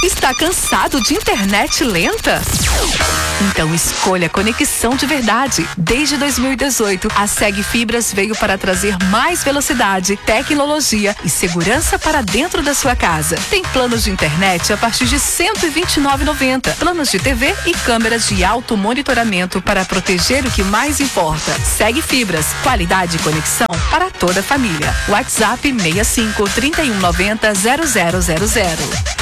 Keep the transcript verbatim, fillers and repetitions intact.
Está cansado de internet lenta? Então escolha conexão de verdade. Desde dois mil e dezoito, a Seg Fibras veio para trazer mais velocidade, tecnologia e segurança para dentro da sua casa. Tem planos de internet a partir de cento e vinte e nove reais e noventa centavos, planos de T V e câmeras de alto monitoramento para proteger o que mais importa. Seg Fibras, qualidade e conexão para toda a família. WhatsApp seis cinco, trinta e um noventa, zero zero zero zero.